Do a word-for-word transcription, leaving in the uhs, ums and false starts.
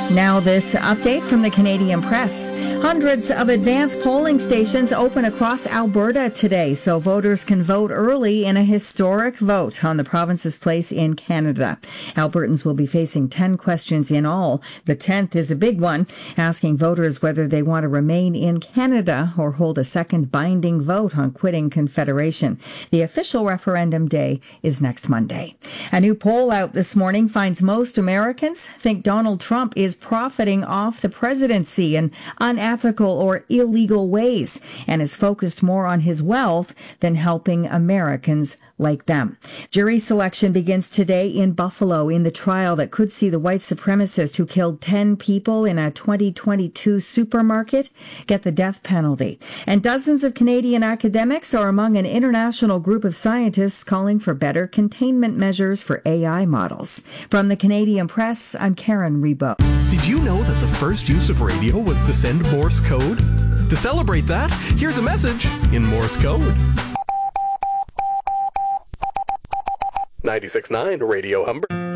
Now this update from the Canadian Press. Hundreds of advanced polling stations open across Alberta today, so voters can vote early in a historic vote on the province's place in Canada. Albertans will be facing ten questions in all. The tenth is a big one, asking voters whether they want to remain in Canada or hold a second binding vote on quitting Confederation. The official referendum day is next Monday. A new poll out this morning finds most Americans think Donald Trump is profiting off the presidency in unethical or illegal ways and is focused more on his wealth than helping Americans like them. Jury selection begins today in Buffalo in the trial that could see the white supremacist who killed ten people in a twenty twenty-two supermarket get the death penalty. And dozens of Canadian academics are among an international group of scientists calling for better containment measures for A I models. From the Canadian Press, I'm Karen Rebo. Did you know that the first use of radio was to send Morse code? To celebrate that, here's a message in Morse code. ninety-six point nine Radio Humber.